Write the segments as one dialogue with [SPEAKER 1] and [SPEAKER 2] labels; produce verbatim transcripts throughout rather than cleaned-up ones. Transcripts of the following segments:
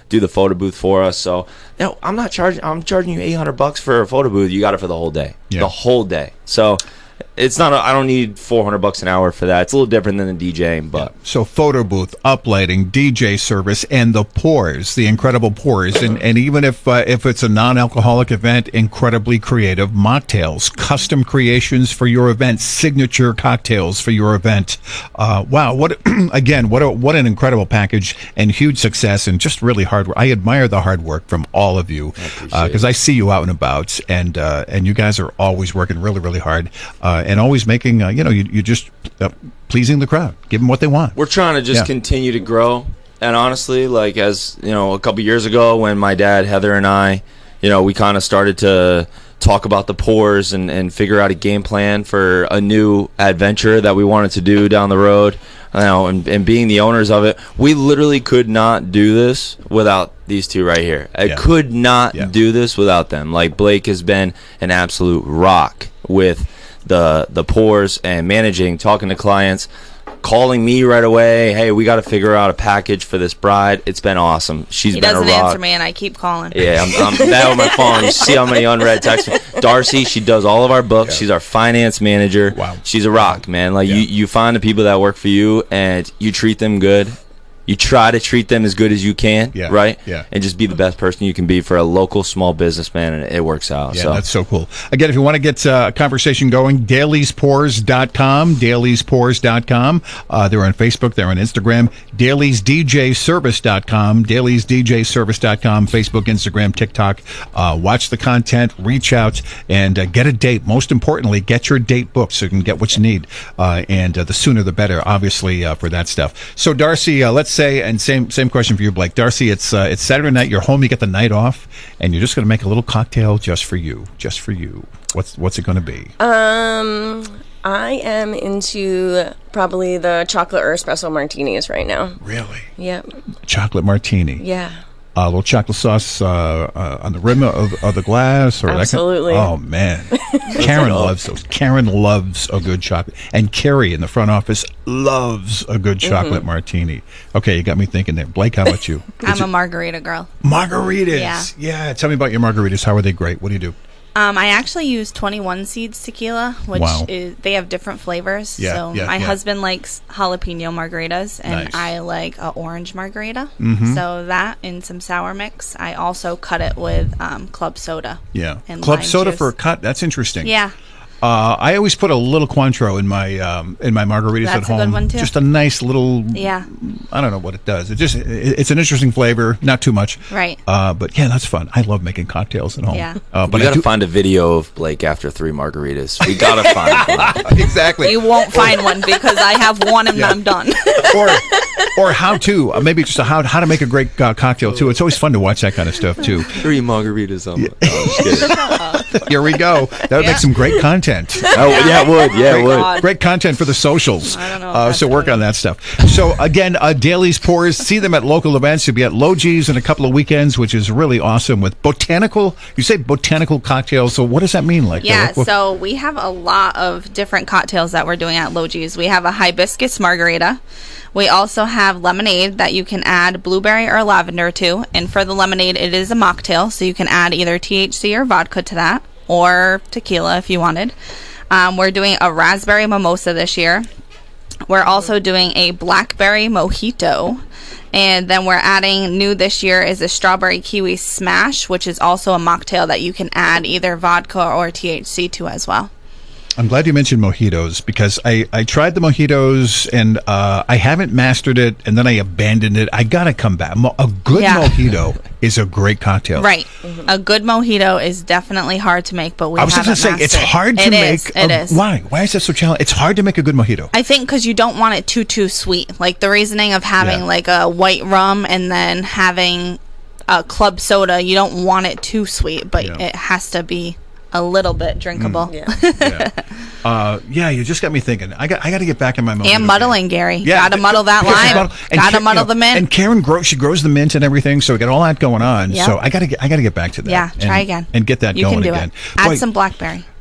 [SPEAKER 1] do the photo booth for us. So, you know, I'm not charging. I'm charging you eight hundred bucks for a photo booth. You got it for the whole day, yeah. the whole day. So. It's not. A, I don't need four hundred bucks an hour for that. It's a little different than the DJing, but
[SPEAKER 2] yeah. So photo booth, uplighting, D J service, and the pours, the incredible pours, and and even if uh, if it's a non-alcoholic event, incredibly creative mocktails, custom creations for your event, signature cocktails for your event. Uh, wow, what again? What a, what an incredible package and huge success, and just really hard work. I admire the hard work from all of you because uh, I see you out and about, and uh, and you guys are always working really really hard. Uh, And always making, uh, you know, you, you just uh, pleasing the crowd, give them what they want.
[SPEAKER 1] We're trying to just yeah. continue to grow. And honestly, like, as, you know, a couple years ago when my dad, Heather, and I, you know, we kind of started to talk about the pours and, and figure out a game plan for a new adventure that we wanted to do down the road, you know, and, and being the owners of it, we literally could not do this without these two right here. I yeah. could not yeah. do this without them. Like, Blake has been an absolute rock with the the pours and managing, talking to clients, calling me right away. Hey, we got to figure out a package for this bride. It's been awesome. She's
[SPEAKER 3] he
[SPEAKER 1] been a rock.
[SPEAKER 3] He doesn't answer me, and I keep calling.
[SPEAKER 1] Yeah, I'm, I'm bad with my phone. You see how many unread texts. Darcy, she does all of our books. Yeah. She's our finance manager.
[SPEAKER 2] Wow,
[SPEAKER 1] she's a rock, man. Like yeah. you, you find the people that work for you, and you treat them good. You try to treat them as good as you can,
[SPEAKER 2] yeah,
[SPEAKER 1] right?
[SPEAKER 2] Yeah.
[SPEAKER 1] And just be the best person you can be for a local small businessman, and it works out.
[SPEAKER 2] Yeah,
[SPEAKER 1] so.
[SPEAKER 2] That's so cool. Again, if you want to get uh, a conversation going, dailies pours dot com, dailies pours dot com. Uh, they're on Facebook, they're on Instagram, dailies d j service dot com, dailies d j service dot com, Facebook, Instagram, TikTok. Uh, watch the content, reach out, and uh, get a date. Most importantly, get your date booked so you can get what you need. Uh, and uh, the sooner the better, obviously, uh, for that stuff. So, Darcy, uh, let's say, and same same question for you, Blake. Darcy, it's uh, it's Saturday night. You're home. You get the night off, and you're just going to make a little cocktail just for you, just for you. What's what's it going to be?
[SPEAKER 4] Um, I am into probably the chocolate or espresso martinis right now.
[SPEAKER 2] Really?
[SPEAKER 4] Yep.
[SPEAKER 2] Chocolate martini.
[SPEAKER 4] Yeah.
[SPEAKER 2] A uh, little chocolate sauce uh, uh, on the rim of, of the glass, or
[SPEAKER 4] absolutely.
[SPEAKER 2] That kind of, oh man, Karen loves those. Karen loves a good chocolate, and Carrie in the front office loves a good chocolate mm-hmm. martini. Okay, you got me thinking there. Blake, how about you?
[SPEAKER 3] I'm
[SPEAKER 2] Is
[SPEAKER 3] a
[SPEAKER 2] it,
[SPEAKER 3] margarita girl.
[SPEAKER 2] Margaritas,
[SPEAKER 3] yeah.
[SPEAKER 2] yeah. Tell me about your margaritas. How are they great? What do you do?
[SPEAKER 3] Um, I actually use twenty-one Seeds tequila, which
[SPEAKER 2] wow.
[SPEAKER 3] is, they have different flavors.
[SPEAKER 2] Yeah,
[SPEAKER 3] so
[SPEAKER 2] yeah,
[SPEAKER 3] my
[SPEAKER 2] yeah.
[SPEAKER 3] husband likes jalapeno margaritas, and
[SPEAKER 2] nice.
[SPEAKER 3] I like a orange margarita.
[SPEAKER 2] Mm-hmm.
[SPEAKER 3] So that and some sour mix. I also cut it with um, club soda.
[SPEAKER 2] Yeah,
[SPEAKER 3] and
[SPEAKER 2] club
[SPEAKER 3] lime
[SPEAKER 2] soda
[SPEAKER 3] juice.
[SPEAKER 2] for a cut. That's interesting.
[SPEAKER 3] Yeah.
[SPEAKER 2] Uh, I always put a little Cointreau in my um, in my margaritas
[SPEAKER 3] That's
[SPEAKER 2] at home.
[SPEAKER 3] a good one too.
[SPEAKER 2] Just a nice little.
[SPEAKER 3] Yeah.
[SPEAKER 2] I don't know what it does. It just it, it's an interesting flavor, not too much.
[SPEAKER 3] Right.
[SPEAKER 2] Uh, but yeah, that's fun. I love making cocktails at home.
[SPEAKER 3] Yeah.
[SPEAKER 2] Uh, but
[SPEAKER 1] we
[SPEAKER 2] I
[SPEAKER 1] gotta
[SPEAKER 2] do,
[SPEAKER 1] find a video of Blake after three margaritas. We gotta find one.
[SPEAKER 2] Exactly.
[SPEAKER 3] You won't find one because I have one and
[SPEAKER 2] Yeah.
[SPEAKER 3] I'm done.
[SPEAKER 2] or or how to uh, maybe just a how how to make a great uh, cocktail too. It's always fun to watch that kind of stuff too.
[SPEAKER 1] Three margaritas. On yeah. No, I'm just kidding.
[SPEAKER 2] Here we go. That would
[SPEAKER 3] Yeah.
[SPEAKER 2] make some great content.
[SPEAKER 1] Oh yeah, it would. Yeah, it would.
[SPEAKER 3] God.
[SPEAKER 2] Great content for the socials.
[SPEAKER 3] I don't know if
[SPEAKER 2] Uh,
[SPEAKER 3] that's
[SPEAKER 2] so work
[SPEAKER 3] funny.
[SPEAKER 2] on that stuff. So again, uh, Dailies Pours. See them at local events. You'll be at Logi's in a couple of weekends, which is really awesome. With botanical, you say botanical cocktails. So what does that mean? Like,
[SPEAKER 3] Yeah,
[SPEAKER 2] uh, what-
[SPEAKER 3] so we have a lot of different cocktails that we're doing at Logi's. We have a hibiscus margarita. We also have lemonade that you can add blueberry or lavender to. And for the lemonade, it is a mocktail, so you can add either T H C or vodka to that, or tequila if you wanted. Um, we're doing a raspberry mimosa this year. We're also doing a blackberry mojito. And then we're adding, new this year, is a strawberry kiwi smash, which is also a mocktail that you can add either vodka or T H C to as well.
[SPEAKER 2] I'm glad you mentioned mojitos because I, I tried the mojitos and uh, I haven't mastered it, and then I abandoned it. I gotta come back. Mo- a good
[SPEAKER 3] Yeah.
[SPEAKER 2] mojito is a great cocktail.
[SPEAKER 3] Right. Mm-hmm. A good mojito is definitely hard to make, but we
[SPEAKER 2] I was just
[SPEAKER 3] haven't
[SPEAKER 2] gonna say it's
[SPEAKER 3] mastered.
[SPEAKER 2] hard to
[SPEAKER 3] It
[SPEAKER 2] make.
[SPEAKER 3] is, It
[SPEAKER 2] a,
[SPEAKER 3] is.
[SPEAKER 2] Why? Why is that so challenging? It's hard to make a good mojito.
[SPEAKER 3] I think because you don't want it too, too sweet. Like the reasoning of having
[SPEAKER 2] Yeah.
[SPEAKER 3] like a white rum and then having a club soda, you don't want it too sweet, but
[SPEAKER 2] Yeah.
[SPEAKER 3] it has to be a little bit drinkable.
[SPEAKER 4] Mm.
[SPEAKER 2] yeah. Uh, yeah, you just got me thinking. I got I got to get back in my mojito.
[SPEAKER 3] And muddling, Gary.
[SPEAKER 2] Yeah,
[SPEAKER 3] Gotta muddle that
[SPEAKER 2] because
[SPEAKER 3] lime.
[SPEAKER 2] muddle- and
[SPEAKER 3] Gotta
[SPEAKER 2] Ka-
[SPEAKER 3] muddle
[SPEAKER 2] you know,
[SPEAKER 3] the mint.
[SPEAKER 2] And Karen grows. She grows the mint and everything. So we got all that going on.
[SPEAKER 3] Yep.
[SPEAKER 2] So I got to get I got to get back to that.
[SPEAKER 3] Yeah, try
[SPEAKER 2] and,
[SPEAKER 3] again.
[SPEAKER 2] and get that
[SPEAKER 3] You
[SPEAKER 2] going
[SPEAKER 3] can do
[SPEAKER 2] again.
[SPEAKER 3] it. Add
[SPEAKER 2] Boy,
[SPEAKER 3] some blackberry.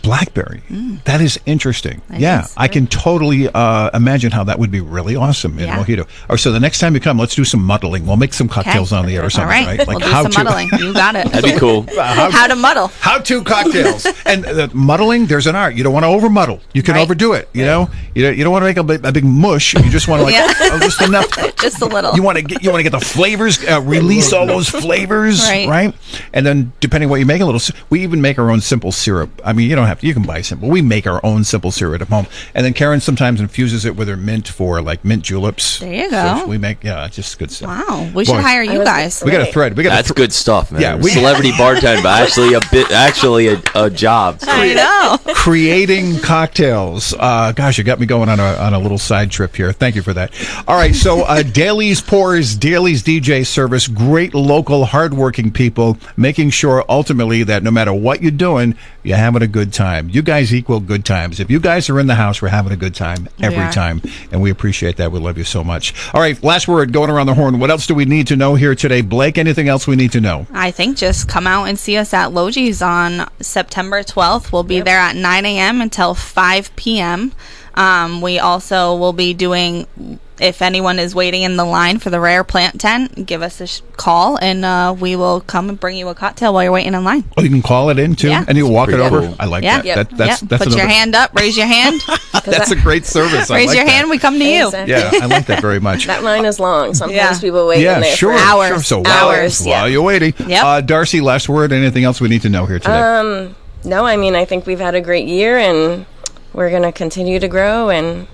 [SPEAKER 2] Blackberry. Mm. That is interesting.
[SPEAKER 3] That
[SPEAKER 2] yeah,
[SPEAKER 3] is.
[SPEAKER 2] I can totally uh, imagine how that would be really awesome in
[SPEAKER 3] Yeah.
[SPEAKER 2] mojito. Or so the next time you come, let's do some muddling. We'll make some cocktails
[SPEAKER 3] Okay.
[SPEAKER 2] on the air or
[SPEAKER 3] All
[SPEAKER 2] something,
[SPEAKER 3] right.
[SPEAKER 2] right?
[SPEAKER 3] We'll do some muddling. You got it.
[SPEAKER 1] That'd be cool.
[SPEAKER 3] How to muddle.
[SPEAKER 2] How to cocktails. And uh, muddling, there's an art. You don't want to over muddle. You can
[SPEAKER 3] Right.
[SPEAKER 2] overdo it. You know, you don't, you don't want to make a big, a big mush. You just want to like
[SPEAKER 3] Yeah.
[SPEAKER 2] oh, just enough.
[SPEAKER 3] Just a little.
[SPEAKER 2] You want to get you want to get the flavors, uh, release all those flavors,
[SPEAKER 3] Right.
[SPEAKER 2] right? And then depending what you make, a little. sy- We even make our own simple syrup. I mean, you don't have to. You can buy simple. We make our own simple syrup at home. And then Karen sometimes infuses it with her mint for like mint juleps.
[SPEAKER 3] There you
[SPEAKER 2] So
[SPEAKER 3] go.
[SPEAKER 2] we make yeah, just good stuff.
[SPEAKER 3] Wow. We should
[SPEAKER 2] Boy,
[SPEAKER 3] hire
[SPEAKER 4] I
[SPEAKER 3] you
[SPEAKER 4] was-
[SPEAKER 3] guys.
[SPEAKER 2] We got a thread. We got
[SPEAKER 1] That's
[SPEAKER 2] a
[SPEAKER 1] good stuff, man.
[SPEAKER 2] Yeah, we-
[SPEAKER 1] Celebrity bartender, actually a bit, actually a, a job.
[SPEAKER 3] I know.
[SPEAKER 2] creating cocktails. Uh, gosh, you got me going on a on a little side trip here. Thank you for that. All right, so uh, Daly's Pours, Daly's D J service, great local, hardworking people, making sure ultimately that no matter what you're doing, you're having a good time. You guys equal good times. If you guys are in the house, we're having a good time every
[SPEAKER 3] are.
[SPEAKER 2] time, and we appreciate that. We love you so much. All right, last word going around the horn. What else do we need to know here today, Blake? Anything else we need to know?
[SPEAKER 3] I think just come out and see us at Logi's on September twelfth. We'll be there at nine a.m. until five p.m. Um, we also will be doing, if anyone is waiting in the line for the Rare Plant tent, give us a sh- call and uh, we will come and bring you a cocktail while you're waiting in line.
[SPEAKER 2] Oh, you can call it in too,
[SPEAKER 3] Yeah.
[SPEAKER 2] and you walk it
[SPEAKER 1] Pretty
[SPEAKER 2] over.
[SPEAKER 1] cool.
[SPEAKER 2] I like
[SPEAKER 3] Yeah.
[SPEAKER 2] that.
[SPEAKER 4] Yep.
[SPEAKER 2] that that's
[SPEAKER 3] Yep.
[SPEAKER 2] that's
[SPEAKER 3] Put your
[SPEAKER 2] another-
[SPEAKER 3] hand up, raise your hand,
[SPEAKER 2] That's a great service. I
[SPEAKER 3] raise
[SPEAKER 2] like
[SPEAKER 3] your
[SPEAKER 2] that.
[SPEAKER 3] hand, we come to you.
[SPEAKER 4] Exactly.
[SPEAKER 2] Yeah, I like that very much.
[SPEAKER 4] That line is long. Sometimes
[SPEAKER 3] Yeah.
[SPEAKER 4] people wait in
[SPEAKER 2] Yeah,
[SPEAKER 4] there
[SPEAKER 2] sure,
[SPEAKER 4] for
[SPEAKER 3] hours.
[SPEAKER 2] sure. So while,
[SPEAKER 4] Hours,
[SPEAKER 2] while
[SPEAKER 4] yeah.
[SPEAKER 2] you're waiting,
[SPEAKER 3] Yep.
[SPEAKER 2] uh, Darcy, last word. Anything else we need to know here today?
[SPEAKER 4] Um, no, I mean, I think we've had a great year and we're going to continue to grow and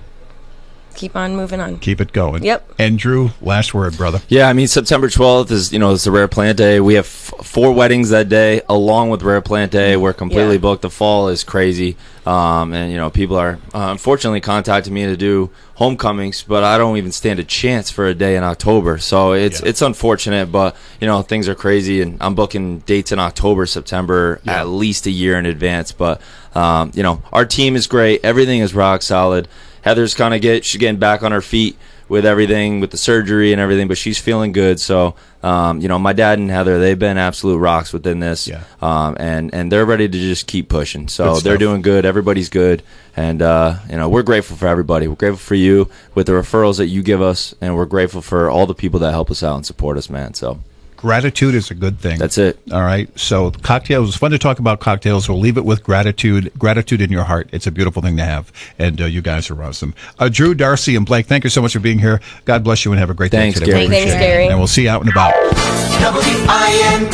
[SPEAKER 4] keep on moving on.
[SPEAKER 2] Keep it going.
[SPEAKER 4] Yep.
[SPEAKER 2] And Drew, last word, brother.
[SPEAKER 1] Yeah, I mean September twelfth is you know it's the Rare Plant Day. We have f- four weddings that day, along with Rare Plant Day. We're completely
[SPEAKER 4] Yeah.
[SPEAKER 1] booked. The fall is crazy, um, and you know people are uh, unfortunately contacting me to do homecomings, but I don't even stand a chance for a day in October. So it's
[SPEAKER 2] Yeah.
[SPEAKER 1] it's unfortunate, but you know things are crazy, and I'm booking dates in October, September,
[SPEAKER 2] Yeah.
[SPEAKER 1] at least a year in advance. But um, you know our team is great. Everything is rock solid. Heather's kind of get she's getting back on her feet with everything, with the surgery and everything, but she's feeling good. So, um, you know, my dad and Heather, they've been absolute rocks within this,
[SPEAKER 2] Yeah.
[SPEAKER 1] um, and and they're ready to just keep pushing. So
[SPEAKER 2] Good
[SPEAKER 1] they're
[SPEAKER 2] stuff.
[SPEAKER 1] doing good. Everybody's good, and uh, you know, we're grateful for everybody. We're grateful for you with the referrals that you give us, and we're grateful for all the people that help us out and support us, man. So
[SPEAKER 2] Gratitude is a good thing.
[SPEAKER 1] that's it.
[SPEAKER 2] All right. So cocktails. It's fun to talk about cocktails. We'll leave it with gratitude. Gratitude in your heart. It's a beautiful thing to have. And uh, you guys are awesome. Uh, Drew, Darcy, and Blake, thank you so much for being here. God bless you and have a great
[SPEAKER 1] Thanks,
[SPEAKER 2] day today. We
[SPEAKER 1] Gary.
[SPEAKER 2] appreciate
[SPEAKER 4] Thanks,
[SPEAKER 2] it.
[SPEAKER 4] Gary.
[SPEAKER 2] And we'll see you out and about.
[SPEAKER 5] W I N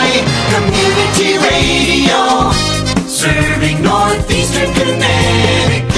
[SPEAKER 5] Y Community Radio, serving Northeastern Connecticut.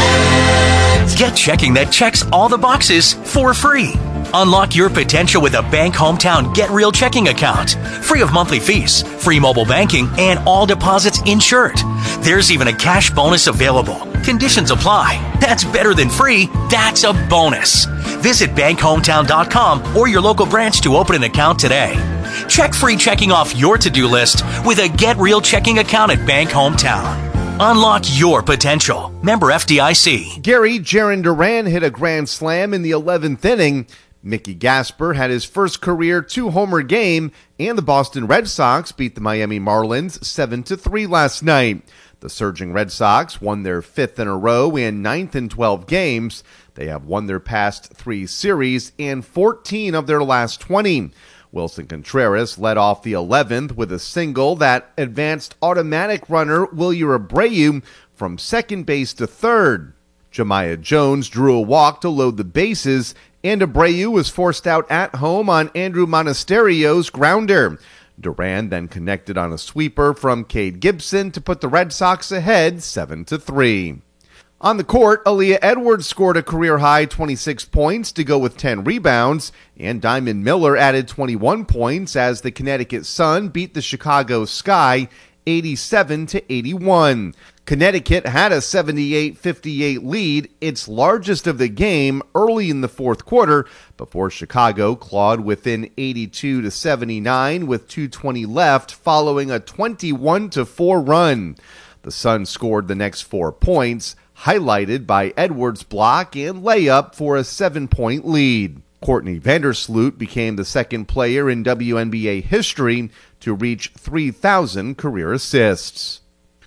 [SPEAKER 6] Get checking that checks all the boxes for free. Unlock your potential with a Bank Hometown Get Real checking account. Free of monthly fees, free mobile banking, and all deposits insured. There's even a cash bonus available. Conditions apply. That's better than free. That's a bonus. Visit bank hometown dot com or your local branch to open an account today. Check free checking off your to-do list with a Get Real checking account at Bank Hometown. Unlock your potential. Member F D I C.
[SPEAKER 7] Gary Jaron Duran hit a grand slam in the eleventh inning. Mickey Gasper had his first career two-homer game, and the Boston Red Sox beat the Miami Marlins seven to three last night. The surging Red Sox won their fifth in a row and ninth in twelve games. They have won their past three series and fourteen of their last twenty. Wilson Contreras led off the eleventh with a single that advanced automatic runner Wilyer Abreu from second base to third. Jemiah Jones drew a walk to load the bases, and Abreu was forced out at home on Andrew Monasterio's grounder. Duran then connected on a sweeper from Cade Gibson to put the Red Sox ahead seven to three. On the court, Aaliyah Edwards scored a career-high twenty-six points to go with ten rebounds, and Diamond Miller added twenty-one points as the Connecticut Sun beat the Chicago Sky eighty-seven to eighty-one. Connecticut had a seventy-eight fifty-eight lead, its largest of the game, early in the fourth quarter, before Chicago clawed within eighty-two to seventy-nine with two twenty left following a twenty-one to four run. The Sun scored the next four points, highlighted by Edwards' block and layup for a seven-point lead. Courtney Vandersloot became the second player in W N B A history to reach three thousand career assists.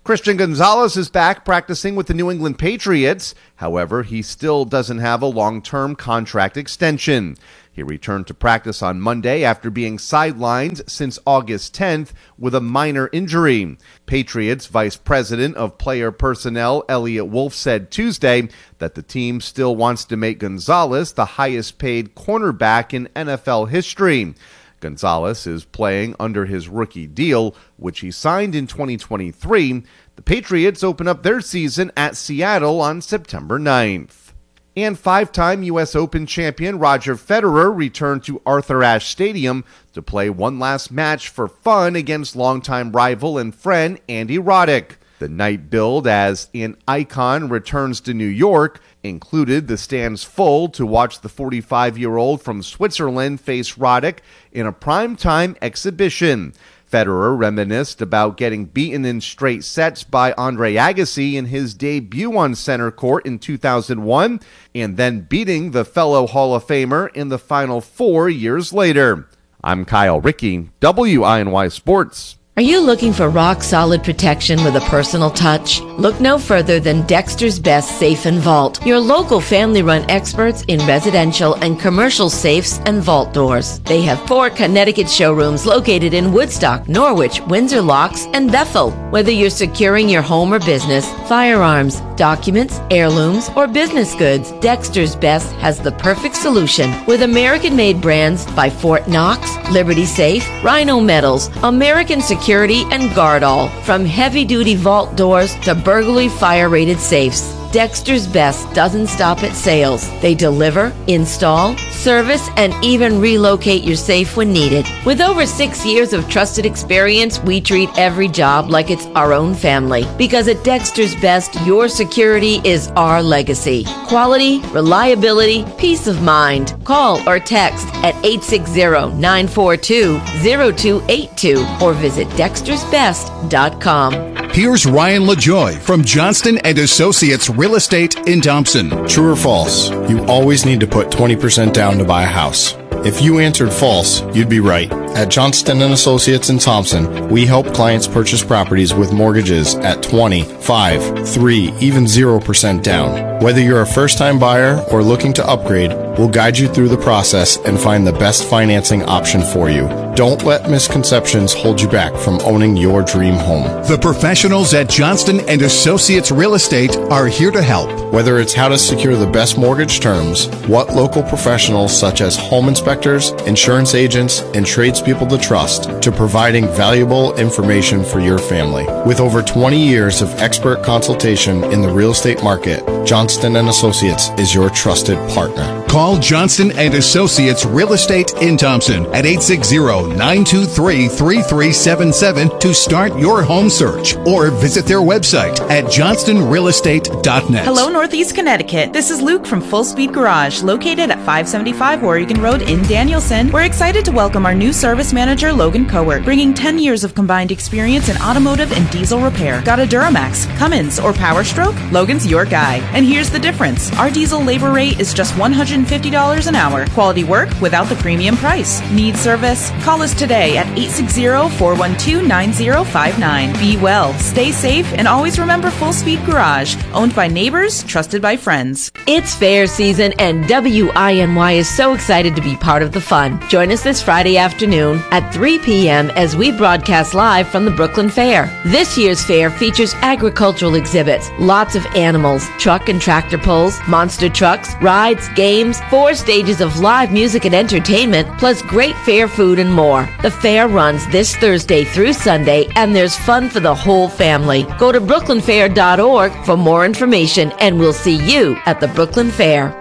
[SPEAKER 7] Christian Gonzalez is back practicing with the New England Patriots. However, he still doesn't have a long-term contract extension. He returned to practice on Monday after being sidelined since August tenth with a minor injury. Patriots Vice President of Player Personnel Elliot Wolf said Tuesday that the team still wants to make Gonzalez the highest-paid cornerback in N F L history. Gonzalez is playing under his rookie deal, which he signed in twenty twenty-three. The Patriots open up their season at Seattle on September ninth. And five-time U S Open champion Roger Federer returned to Arthur Ashe Stadium to play one last match for fun against longtime rival and friend Andy Roddick. The night billed as an icon returns to New York included the stands full to watch the forty-five-year-old from Switzerland face Roddick in a primetime exhibition. Federer reminisced about getting beaten in straight sets by Andre Agassi in his debut on center court in two thousand one, and then beating the fellow Hall of Famer in the Final Four years later. I'm Kyle Rickey, W I N Y Sports.
[SPEAKER 8] Are you looking for rock-solid protection with a personal touch? Look no further than Dexter's Best Safe and Vault, your local family-run experts in residential and commercial safes and vault doors. They have four Connecticut showrooms located in Woodstock, Norwich, Windsor Locks, and Bethel. Whether you're securing your home or business, firearms, documents, heirlooms, or business goods, Dexter's Best has the perfect solution with American-made brands by Fort Knox, Liberty Safe, Rhino Metals, American Security, Security, and Guardall. From heavy-duty vault doors to burglary fire-rated safes, Dexter's Best doesn't stop at sales. They deliver, install, service, and even relocate your safe when needed. With over six years of trusted experience, we treat every job like it's our own family. Because at Dexter's Best, your security is our legacy. Quality, reliability, peace of mind. Call or text at eight six zero, nine four two, zero two eight two or visit dexters best dot com.
[SPEAKER 9] Here's Ryan LaJoy from Johnston and Associates Real Estate in Thompson.
[SPEAKER 10] True or false? You always need to put twenty percent down to buy a house. If you answered false, you'd be right. At Johnston and Associates in Thompson, we help clients purchase properties with mortgages at twenty, five, three, even zero percent down. Whether you're a first-time buyer or looking to upgrade, we'll guide you through the process and find the best financing option for you. Don't let misconceptions hold you back from owning your dream home.
[SPEAKER 9] The professionals at Johnston and Associates Real Estate are here to help.
[SPEAKER 10] Whether it's how to secure the best mortgage terms, what local professionals such as home inspectors, insurance agents, and tradespeople to trust, to providing valuable information for your family. With over twenty years of expert consultation in the real estate market, Johnston and Associates is your trusted partner.
[SPEAKER 9] Call Johnston and Associates Real Estate in Thompson at eight six zero, nine two three, three three seven seven to start your home search or visit their website at johnston real estate dot net.
[SPEAKER 11] Hello, Northeast Connecticut. This is Luke from Full Speed Garage, located at five seventy-five Oregon Road in Danielson. We're excited to welcome our new service manager, Logan Cowart, bringing ten years of combined experience in automotive and diesel repair. Got a Duramax, Cummins, or Power Stroke? Logan's your guy. And here's the difference. Our diesel labor rate is just one hundred fifty dollars an hour. Quality work without the premium price. Need service? Call us today at eight six zero, four one two, nine zero five nine. Be well, stay safe, and always remember Full Speed Garage, owned by neighbors, trusted by friends.
[SPEAKER 8] It's fair season, and W I N Y is so excited to be part of the fun. Join us this Friday afternoon at three p.m. as we broadcast live from the Brooklyn Fair. This year's fair features agricultural exhibits, lots of animals, truck and tractor pulls, monster trucks, rides, games, four stages of live music and entertainment, plus great fair food and more. The fair runs this Thursday through Sunday, and there's fun for the whole family. Go to brooklyn fair dot org for more information, and we'll see you at the Brooklyn Fair.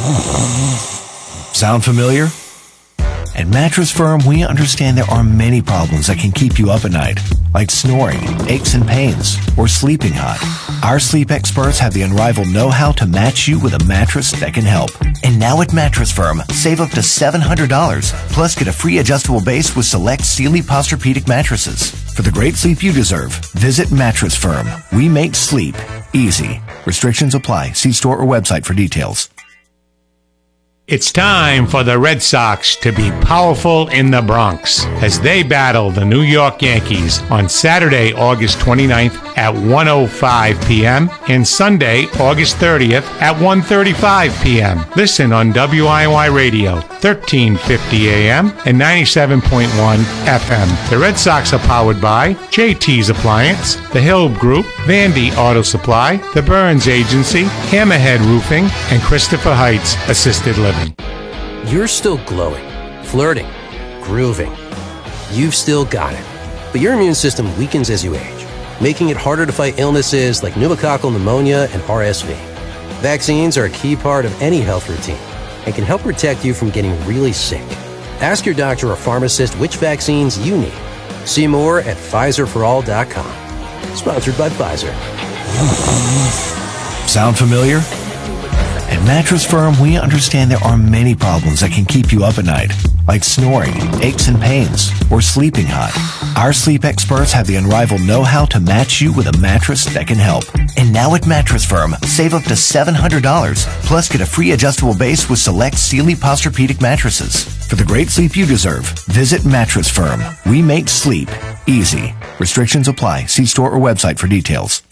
[SPEAKER 12] Sound familiar? At Mattress Firm, we understand there are many problems that can keep you up at night, like snoring, aches and pains, or sleeping hot. Our sleep experts have the unrivaled know-how to match you with a mattress that can help. And now at Mattress Firm, save up to seven hundred dollars, plus get a free adjustable base with select Sealy Posturepedic mattresses. For the great sleep you deserve, visit Mattress Firm. We make sleep easy. Restrictions apply. See store or website for details.
[SPEAKER 13] It's time for the Red Sox to be powerful in the Bronx as they battle the New York Yankees on Saturday, August twenty-ninth at one oh five p.m. and Sunday, August thirtieth at one thirty-five p.m. Listen on W I N Y Radio, thirteen fifty a.m. and ninety-seven point one F M. The Red Sox are powered by J T's Appliance, The Hill Group, Vandy Auto Supply, The Burns Agency, Hammerhead Roofing, and Christopher Heights Assisted Living.
[SPEAKER 14] You're still glowing, flirting, grooving. You've still got it. But your immune system weakens as you age, making it harder to fight illnesses like pneumococcal pneumonia and R S V. Vaccines are a key part of any health routine and can help protect you from getting really sick. Ask your doctor or pharmacist which vaccines you need. See more at Pfizer for all dot com. Sponsored by Pfizer.
[SPEAKER 12] Sound familiar? At Mattress Firm, we understand there are many problems that can keep you up at night, like snoring, aches and pains, or sleeping hot. Our sleep experts have the unrivaled know-how to match you with a mattress that can help. And now at Mattress Firm, save up to seven hundred dollars, plus get a free adjustable base with select Sealy Posturepedic mattresses. For the great sleep you deserve, visit Mattress Firm. We make sleep easy. Restrictions apply. See store or website for details.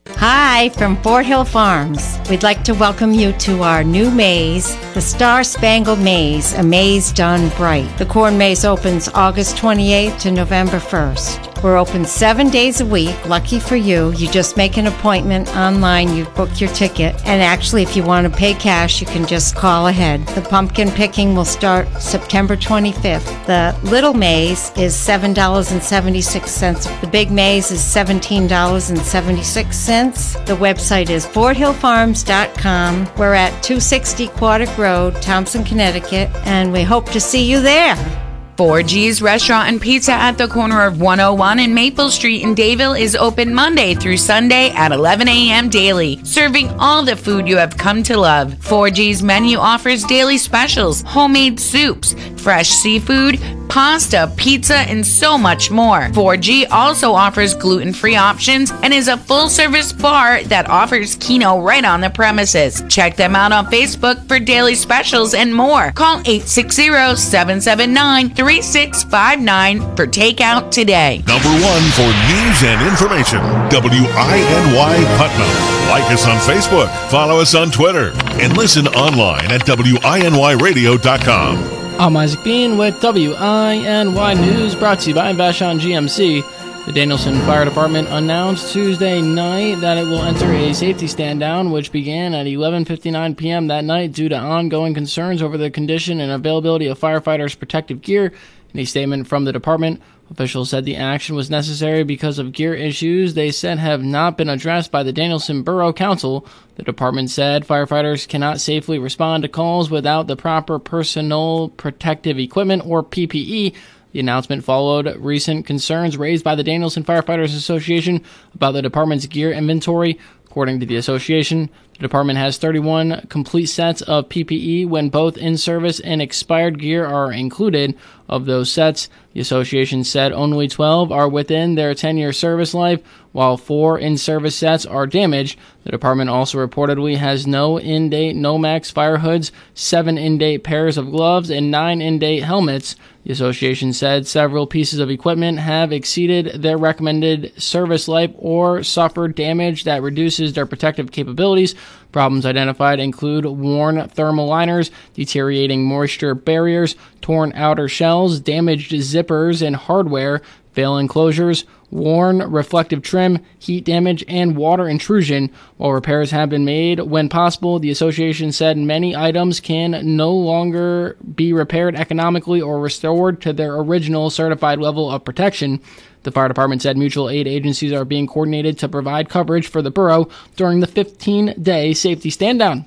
[SPEAKER 15] Hi, from Fort Hill Farms. We'd like to welcome you to our new maze, the Star Spangled Maze, a maze done bright. The corn maze opens August twenty-eighth to November first. We're open seven days a week. Lucky for you, you just make an appointment online, you book your ticket, and actually if you want to pay cash, you can just call ahead. The pumpkin picking will start September twenty-fifth. The little maze is seven dollars and seventy-six cents. The big maze is seventeen dollars and seventy-six cents. The website is fort hill farms dot com. We're at two sixty Quaddick Road, Thompson, Connecticut, and we hope to see you there.
[SPEAKER 16] four G's Restaurant and Pizza at the corner of one oh one and Maple Street in Dayville is open Monday through Sunday at eleven a.m. daily, serving all the food you have come to love. four G's menu offers daily specials, homemade soups, fresh seafood, pasta, pizza, and so much more. four G also offers gluten-free options and is a full-service bar that offers Keno right on the premises. Check them out on Facebook for daily specials and more. Call eight six zero, seven seven nine, three six five nine for takeout today.
[SPEAKER 17] Number one for news and information, W I N Y Putnam. Like us on Facebook, follow us on Twitter, and listen online at W I N Y radio dot com.
[SPEAKER 18] I'm Isaac Bean with W I N Y News, brought to you by Vashon G M C. The Danielson Fire Department announced Tuesday night that it will enter a safety stand-down, which began at eleven fifty-nine p.m. that night due to ongoing concerns over the condition and availability of firefighters' protective gear. In a statement from the department, officials said the action was necessary because of gear issues they said have not been addressed by the Danielson Borough Council. The department said firefighters cannot safely respond to calls without the proper personal protective equipment, or P P E. The announcement followed recent concerns raised by the Danielson Firefighters Association about the department's gear inventory. According to the association, the department has thirty-one complete sets of P P E when both in-service and expired gear are included. Of those sets, the association said only twelve are within their ten-year service life, while four in-service sets are damaged. The department also reportedly has no in-date Nomex fire hoods, seven in-date pairs of gloves, and nine in-date helmets. The association said several pieces of equipment have exceeded their recommended service life or suffered damage that reduces their protective capabilities. Problems identified include worn thermal liners, deteriorating moisture barriers, torn outer shells, damaged zippers and hardware, fail enclosures, worn reflective trim, heat damage, and water intrusion. While repairs have been made when possible, the association said many items can no longer be repaired economically or restored to their original certified level of protection. The fire department said mutual aid agencies are being coordinated to provide coverage for the borough during the fifteen-day safety stand-down.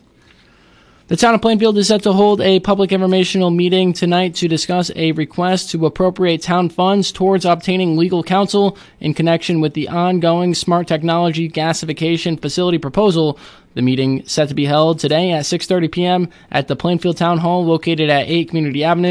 [SPEAKER 18] The town of Plainfield is set to hold a public informational meeting tonight to discuss a request to appropriate town funds towards obtaining legal counsel in connection with the ongoing smart technology gasification facility proposal. The meeting set to be held today at six thirty p.m. at the Plainfield Town Hall located at eight Community Avenue.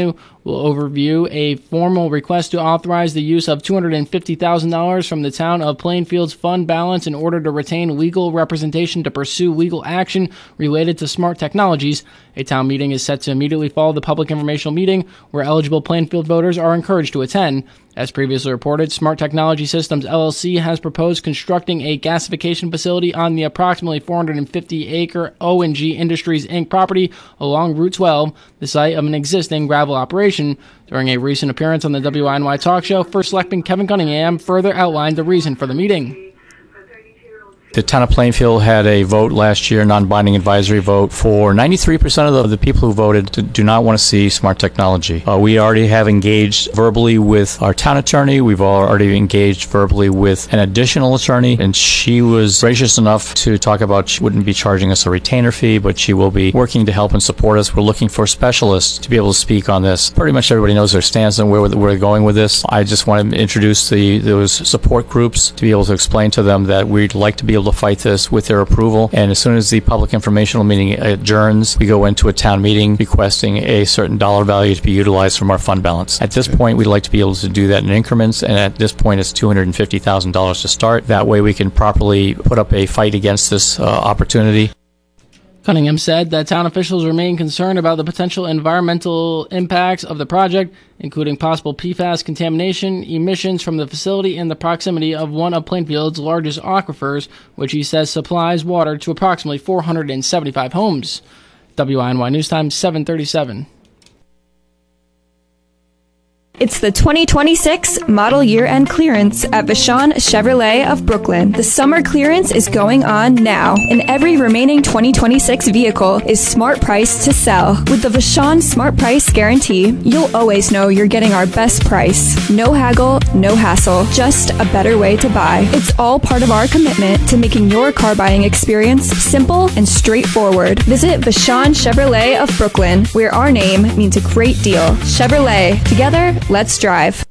[SPEAKER 18] will overview a formal request to authorize the use of two hundred fifty thousand dollars from the town of Plainfield's fund balance in order to retain legal representation to pursue legal action related to smart technologies. A town meeting is set to immediately follow the public informational meeting, where eligible Plainfield voters are encouraged to attend. As previously reported, Smart Technology Systems L L C has proposed constructing a gasification facility on the approximately four hundred fifty acre O and G Industries Incorporated property along Route twelve, the site of an existing gravel operation. During a recent appearance on the W I N Y Talk Show, First Selectman Kevin Cunningham further outlined the reason for the meeting.
[SPEAKER 19] The town of Plainfield had a vote last year, non-binding advisory vote, for ninety-three percent of the, the people who voted to, do not want to see smart technology. Uh, we already have engaged verbally with our town attorney. We've already engaged verbally with an additional attorney, and she was gracious enough to talk about she wouldn't be charging us a retainer fee, but she will be working to help and support us. We're looking for specialists to be able to speak on this. Pretty much everybody knows their stance and where we're going with this. I just want to introduce the those support groups to be able to explain to them that we'd like to be able to fight this with their approval, and as soon as the public informational meeting adjourns, we go into a town meeting requesting a certain dollar value to be utilized from our fund balance. At this point, we'd like to be able to do that in increments, and at this point it's two hundred fifty thousand dollars to start. That way we can properly put up a fight against this uh, opportunity.
[SPEAKER 18] Cunningham said that town officials remain concerned about the potential environmental impacts of the project, including possible P FAS contamination, emissions from the facility, and the proximity of one of Plainfield's largest aquifers, which he says supplies water to approximately four hundred seventy-five homes. W I N Y News Time, seven thirty-seven.
[SPEAKER 20] It's the twenty twenty-six model year-end clearance at Vashon Chevrolet of Brooklyn. The summer clearance is going on now, and every remaining twenty twenty-six vehicle is smart price to sell. With the Vashon Smart Price Guarantee, you'll always know you're getting our best price. No haggle, no hassle, just a better way to buy. It's all part of our commitment to making your car buying experience simple and straightforward. Visit Vashon Chevrolet of Brooklyn, where our name means a great deal. Chevrolet. Together, let's drive.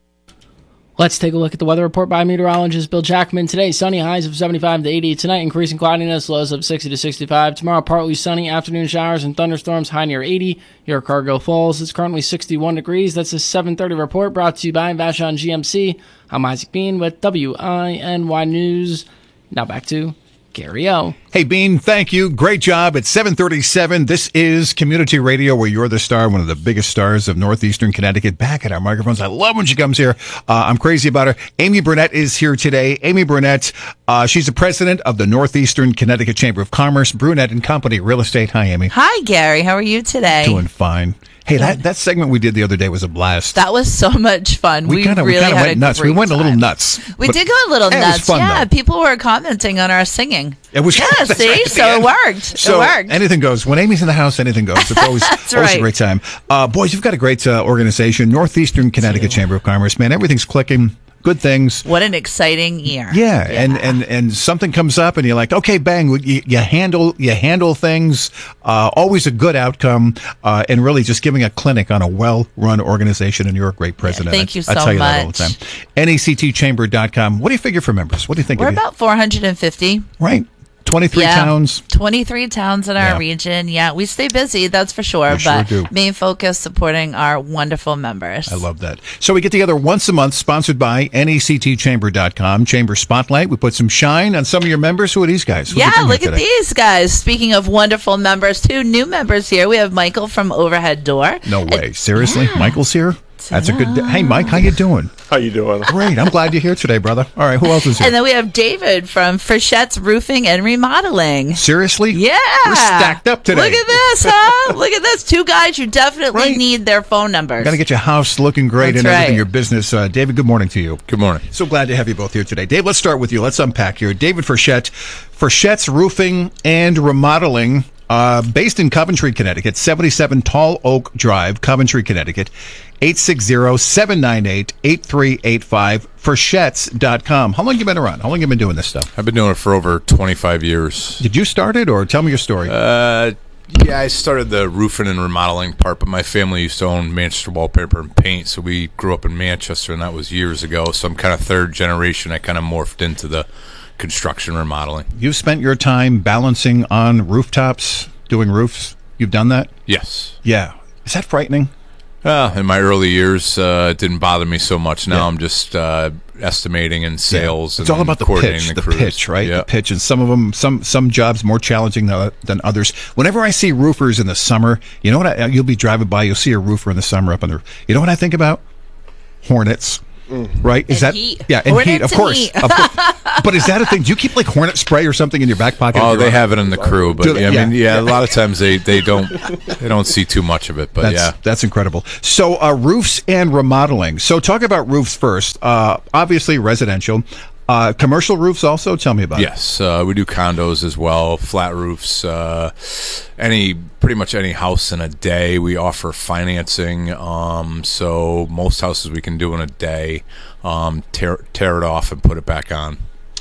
[SPEAKER 18] Let's take a look at the weather report by meteorologist Bill Jackman. Today, sunny, highs of seventy-five to eighty. Tonight, increasing cloudiness, lows of sixty to sixty-five. Tomorrow, partly sunny, afternoon showers and thunderstorms, high near eighty. Here at Cargill Falls, it's currently sixty-one degrees. That's a seven thirty report brought to you by Vashon G M C. I'm Isaac Bean with W I N Y News. Now back to Gary O.
[SPEAKER 2] Hey, Bean, thank you. Great job. It's seven thirty-seven. This is Community Radio, where you're the star, one of the biggest stars of Northeastern Connecticut. Back at our microphones. I love when she comes here. Uh, I'm crazy about her. Amy Burnett is here today. Amy Burnett, uh, she's the president of the Northeastern Connecticut Chamber of Commerce, Brunette and Company Real Estate. Hi, Amy.
[SPEAKER 21] Hi, Gary. How are you today?
[SPEAKER 2] Doing fine. Hey, that, that segment we did the other day was a blast.
[SPEAKER 21] That was so much fun. We,
[SPEAKER 2] we kind of
[SPEAKER 21] really
[SPEAKER 2] we kind of
[SPEAKER 21] had
[SPEAKER 2] went
[SPEAKER 21] a
[SPEAKER 2] nuts. We went
[SPEAKER 21] time.
[SPEAKER 2] a little nuts.
[SPEAKER 21] We did go a little
[SPEAKER 2] it
[SPEAKER 21] nuts.
[SPEAKER 2] Was fun,
[SPEAKER 21] yeah,
[SPEAKER 2] though.
[SPEAKER 21] People were commenting on our singing.
[SPEAKER 2] It was
[SPEAKER 21] yeah. See,
[SPEAKER 2] right,
[SPEAKER 21] so it worked.
[SPEAKER 2] So
[SPEAKER 21] it worked.
[SPEAKER 2] Anything goes. When Amy's in the house, anything goes. It's always,
[SPEAKER 21] That's
[SPEAKER 2] always
[SPEAKER 21] right.
[SPEAKER 2] a great time. Uh, boys, you've got a great uh, organization, Northeastern Connecticut Chamber of Commerce. Man, everything's clicking. Good things.
[SPEAKER 21] What an exciting year.
[SPEAKER 2] Yeah, yeah, and and and something comes up, and you're like, okay, bang, you, you handle you handle things. Uh, always a good outcome, uh, and really just giving a clinic on a well-run organization. And you're a great president.
[SPEAKER 21] Yeah, thank
[SPEAKER 2] I,
[SPEAKER 21] you so
[SPEAKER 2] I tell you
[SPEAKER 21] much.
[SPEAKER 2] that all the time. N E C T chamber dot com. What do you figure for members? What do you think?
[SPEAKER 21] We're
[SPEAKER 2] of
[SPEAKER 21] about four hundred fifty.
[SPEAKER 2] Right. twenty-three
[SPEAKER 21] yeah,
[SPEAKER 2] towns.
[SPEAKER 21] twenty-three towns in our
[SPEAKER 2] Yeah.
[SPEAKER 21] region. Yeah, we stay busy, that's for sure.
[SPEAKER 2] We sure
[SPEAKER 21] but
[SPEAKER 2] do.
[SPEAKER 21] main focus supporting our wonderful members.
[SPEAKER 2] I love that. So we get together once a month, sponsored by N E C T chamber dot com. Chamber Spotlight. We put some shine on some of your members. Who are these guys? Who
[SPEAKER 21] Yeah,
[SPEAKER 2] did you bring
[SPEAKER 21] look
[SPEAKER 2] here
[SPEAKER 21] at
[SPEAKER 2] today?
[SPEAKER 21] these guys. Speaking of wonderful members, two new members here. We have Michael from Overhead Door.
[SPEAKER 2] No way. Seriously? Michael's here? That's a good day. Hey, Mike, how you doing?
[SPEAKER 22] How you doing?
[SPEAKER 2] Great. I'm glad you're here today, brother. All right, who else is here?
[SPEAKER 21] And then we have David from Frichette's Roofing and Remodeling.
[SPEAKER 2] Seriously?
[SPEAKER 21] Yeah.
[SPEAKER 2] We're stacked up today.
[SPEAKER 21] Look at this, huh? Look at this. Two guys you definitely right. need their phone numbers.
[SPEAKER 2] Got to get your house looking great
[SPEAKER 21] That's
[SPEAKER 2] and everything,
[SPEAKER 21] right.
[SPEAKER 2] your business. Uh, David, good morning to you.
[SPEAKER 22] Good morning.
[SPEAKER 2] So glad to have you both here today. Dave, let's start with you. Let's unpack here. David Frichette, Frichette's Roofing and Remodeling, uh, based in Coventry, Connecticut, seventy-seven Tall Oak Drive, Coventry, Connecticut, eight six zero, seven nine eight, eight three eight five, frichettes dot com. How long have you been around? How long have you been doing this stuff?
[SPEAKER 22] I've been doing it for over twenty-five years.
[SPEAKER 2] Did you start it, or tell me your story?
[SPEAKER 22] Uh, yeah, I started the roofing and remodeling part, but my family used to own Manchester Wallpaper and Paint, so we grew up in Manchester, and that was years ago. So I'm kind of third generation. I kind of morphed into the construction remodeling.
[SPEAKER 2] You've spent your time balancing on rooftops, doing roofs. You've done that?
[SPEAKER 22] Yes.
[SPEAKER 2] Yeah. Is that frightening?
[SPEAKER 22] Uh, in my early years, uh, it didn't bother me so much. Now
[SPEAKER 2] Yeah.
[SPEAKER 22] I'm just uh, estimating and sales.
[SPEAKER 2] It's
[SPEAKER 22] and
[SPEAKER 2] all about the
[SPEAKER 22] coordinating
[SPEAKER 2] pitch,
[SPEAKER 22] the,
[SPEAKER 2] the
[SPEAKER 22] crews.
[SPEAKER 2] pitch, right?
[SPEAKER 22] Yeah.
[SPEAKER 2] The pitch, and some of them, some some jobs more challenging than, than others. Whenever I see roofers in the summer, you know what? I, you'll be driving by, you'll see a roofer in the summer up on the roof. You know what I think about? Hornets. Right? Is
[SPEAKER 21] And
[SPEAKER 2] that
[SPEAKER 21] heat.
[SPEAKER 2] yeah? And
[SPEAKER 21] Hornets
[SPEAKER 2] heat, of
[SPEAKER 21] and
[SPEAKER 2] course.
[SPEAKER 21] heat.
[SPEAKER 2] Of course. But is that a thing? Do you keep like hornet spray or something in your back pocket?
[SPEAKER 22] Oh, they have it in the crew, but
[SPEAKER 2] Do they?
[SPEAKER 22] yeah, I
[SPEAKER 2] Yeah.
[SPEAKER 22] mean, yeah,
[SPEAKER 2] Yeah.
[SPEAKER 22] a lot of times they, they don't they don't see too much of it, but
[SPEAKER 2] that's,
[SPEAKER 22] yeah.
[SPEAKER 2] that's incredible. So, uh, roofs and remodeling. So, talk about roofs first. Uh, obviously, residential. Uh, commercial roofs also? Tell me about it.
[SPEAKER 22] Yes, uh, we do condos as well, flat roofs, uh, any pretty much any house in a day. We offer financing, um, so most houses we can do in a day. Um, tear tear it off and put it back on.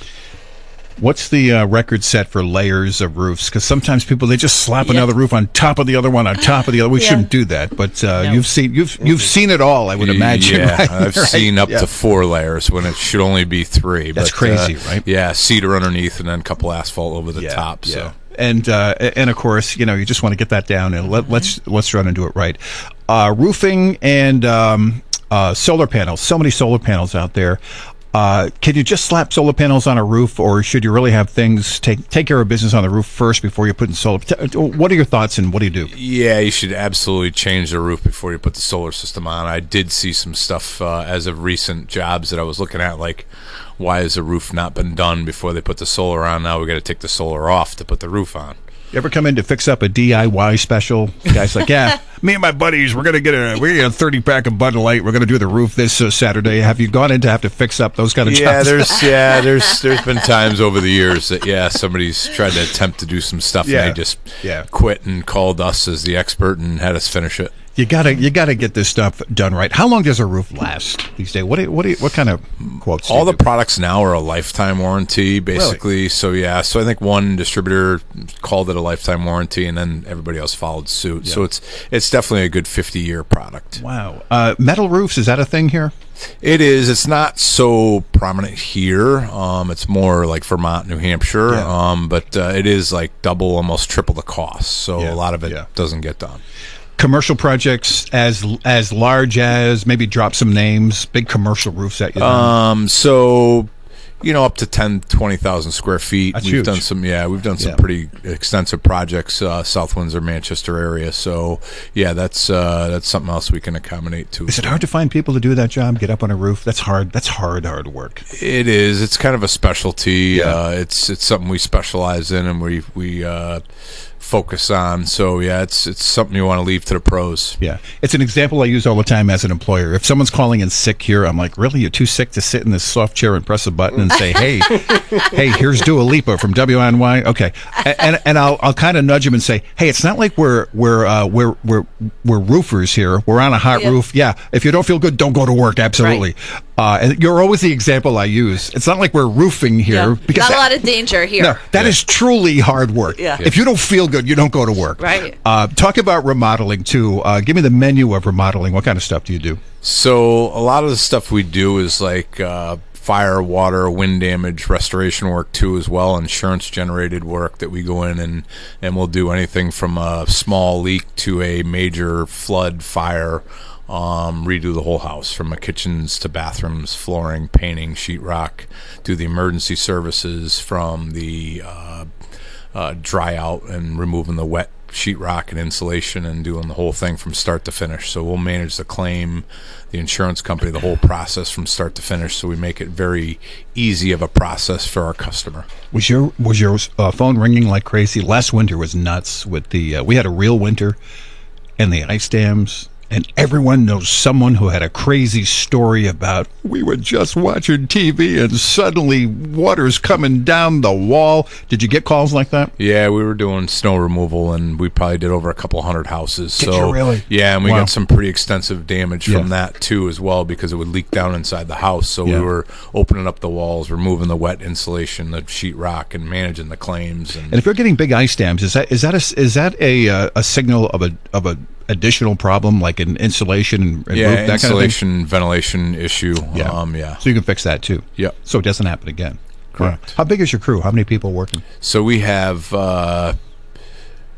[SPEAKER 2] What's the uh, record set for layers of roofs? Because sometimes people they just slap
[SPEAKER 21] Yeah.
[SPEAKER 2] another roof on top of the other one on top of the other. We
[SPEAKER 21] Yeah.
[SPEAKER 2] shouldn't do that. But uh, you've seen you've you've seen it all. I would imagine.
[SPEAKER 22] Yeah,
[SPEAKER 2] right?
[SPEAKER 22] I've
[SPEAKER 2] Right?
[SPEAKER 22] seen up
[SPEAKER 2] Yeah.
[SPEAKER 22] to four layers when it should only be three.
[SPEAKER 2] That's
[SPEAKER 22] but,
[SPEAKER 2] crazy,
[SPEAKER 22] uh,
[SPEAKER 2] right?
[SPEAKER 22] Yeah, cedar underneath and then a couple asphalt over the
[SPEAKER 2] Yeah,
[SPEAKER 22] top.
[SPEAKER 2] yeah.
[SPEAKER 22] So.
[SPEAKER 2] And uh, and of course, you know, you just want to get that down and let, let's let's run and do it right. Uh, roofing and um, uh, solar panels. So many solar panels out there. Uh, can you just slap solar panels on a roof, or should you really have things take take care of business on the roof first before you put in solar? T- What are your thoughts, and what do you do?
[SPEAKER 22] Yeah, you should absolutely change the roof before you put the solar system on. I did see some stuff uh, as of recent jobs that I was looking at, like why has the roof not been done before they put the solar on? Now we got to take the solar off to put the roof on.
[SPEAKER 2] You ever come in to fix up a D I Y special? The guy's like, yeah, me and my buddies, we're gonna get a we're gonna get a thirty pack of Bud Light. We're gonna do the roof this uh, Saturday. Have you gone in to have to fix up those kind of
[SPEAKER 22] Yeah,
[SPEAKER 2] jobs?
[SPEAKER 22] there's yeah, there's there's been times over the years that yeah, somebody's tried to attempt to do some stuff
[SPEAKER 2] Yeah.
[SPEAKER 22] and they just
[SPEAKER 2] Yeah.
[SPEAKER 22] quit and called us as the expert and had us finish it.
[SPEAKER 2] You gotta you gotta get this stuff done right. How long does a roof last these days? What do you, what do you, what kind of quotes? do
[SPEAKER 22] All
[SPEAKER 2] you
[SPEAKER 22] the
[SPEAKER 2] do?
[SPEAKER 22] products now are a lifetime warranty, basically. So yeah, so I think one distributor called it a lifetime warranty, and then everybody else followed suit. So
[SPEAKER 2] Yeah.
[SPEAKER 22] it's it's definitely a good fifty year product.
[SPEAKER 2] Wow, uh, metal roofs, is that a thing here?
[SPEAKER 22] It is. It's not so prominent here. Um, it's more like Vermont, New Hampshire.
[SPEAKER 2] Yeah.
[SPEAKER 22] Um, but uh, it is like double, almost triple the cost. So
[SPEAKER 2] Yeah,
[SPEAKER 22] a lot of it
[SPEAKER 2] yeah.
[SPEAKER 22] doesn't get done.
[SPEAKER 2] Commercial projects as as large as, maybe drop some names, big commercial roofs that you done.
[SPEAKER 22] Um, so, you know, up to ten, twenty thousand square feet.
[SPEAKER 2] That's
[SPEAKER 22] we've
[SPEAKER 2] huge.
[SPEAKER 22] done some, yeah, we've done some
[SPEAKER 2] Yeah.
[SPEAKER 22] pretty extensive projects, uh, South Windsor, Manchester area. So, yeah, that's uh, that's something else we can accommodate too.
[SPEAKER 2] Is it hard to find people to do that job? Get up on a roof? That's hard. That's hard, hard work.
[SPEAKER 22] It is. It's kind of a specialty.
[SPEAKER 2] Yeah.
[SPEAKER 22] Uh, it's it's something we specialize in and we we uh, focus on. So yeah, it's it's something you want to leave to the pros.
[SPEAKER 2] Yeah, it's an example I use all the time as an employer. If someone's calling in sick here, I'm like, really? You're too sick to sit in this soft chair and press a button and say, hey, hey, here's Dua Lipa from W N Y. Okay, and and, and I'll I'll kind of nudge him and say, hey, it's not like we're we're uh, we're we're we're roofers here. We're on a hot
[SPEAKER 21] Yeah.
[SPEAKER 2] roof. Yeah, if you don't feel good, don't go to work. Absolutely. Uh, and you're always the example I use. It's not like we're roofing here
[SPEAKER 21] Yeah.
[SPEAKER 2] because
[SPEAKER 21] Not a
[SPEAKER 2] that-
[SPEAKER 21] lot of danger here.
[SPEAKER 2] no, that is truly hard work.
[SPEAKER 21] Yeah.
[SPEAKER 2] If you don't feel good, you don't go to work.
[SPEAKER 21] Right.
[SPEAKER 2] Uh, talk about remodeling too. Uh, give me the menu of remodeling. What kind of stuff do you do?
[SPEAKER 22] So a lot of the stuff we do is like uh, fire, water, wind damage restoration work too, as well. Insurance generated work that we go in and and we'll do anything from a small leak to a major flood, fire. Um, redo the whole house from the kitchens to bathrooms, flooring, painting, sheetrock, do the emergency services from the uh, uh, dry out and removing the wet sheetrock and insulation and doing the whole thing from start to finish. So we'll manage the claim, the insurance company, the whole process from start to finish. So we make it very easy of a process for our customer.
[SPEAKER 2] Was your was your uh, phone ringing like crazy? Last winter was nuts. With the uh, we had a real winter, and the ice dams. And everyone knows someone who had a crazy story about, we were just watching T V and suddenly water's coming down the wall. Did you get calls like that?
[SPEAKER 22] Yeah, we were doing snow removal, and we probably did over a couple hundred houses.
[SPEAKER 2] Did
[SPEAKER 22] so
[SPEAKER 2] you really?
[SPEAKER 22] Yeah, and we
[SPEAKER 2] Wow.
[SPEAKER 22] got some pretty extensive damage
[SPEAKER 2] Yeah.
[SPEAKER 22] from that too, as well, because it would leak down inside the house. So
[SPEAKER 2] Yeah.
[SPEAKER 22] we were opening up the walls, removing the wet insulation, the sheetrock, and managing the claims. And
[SPEAKER 2] And if you're getting big ice dams, is that is that a, is that a uh, a signal of a of a additional problem like an insulation and, and
[SPEAKER 22] yeah,
[SPEAKER 2] roof, that
[SPEAKER 22] insulation,
[SPEAKER 2] kind of
[SPEAKER 22] ventilation issue.
[SPEAKER 2] thing? Yeah.
[SPEAKER 22] Um, yeah.
[SPEAKER 2] So you can fix that too.
[SPEAKER 22] Yep.
[SPEAKER 2] So it doesn't happen again.
[SPEAKER 22] Correct.
[SPEAKER 2] How big is your crew? How many people working?
[SPEAKER 22] So we have uh,